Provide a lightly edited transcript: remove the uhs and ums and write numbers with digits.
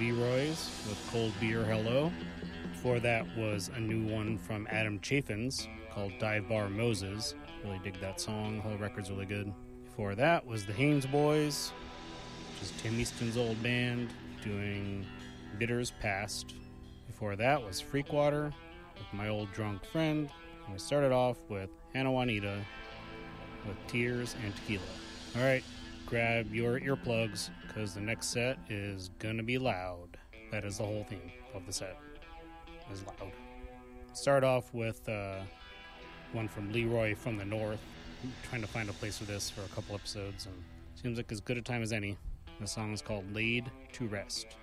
Leroy's with Cold Beer Hello. Before that was a new one from Adam Chaffins called Dive Bar Moses. Really dig that song. The whole record's really good. Before that was the Haynes Boys, which is Tim Easton's old band, doing Bitters Past. Before that was Freakwater with My Old Drunk Friend. And we started off with Hannah Juanita with Tears and Tequila. All right, grab your earplugs because the next set is gonna be loud. That is the whole theme of the set, is loud. Start off with one from Leroy from the North. I'm trying to find a place for this for a couple episodes, and seems like as good a time as any. The song is called Laid to Rest.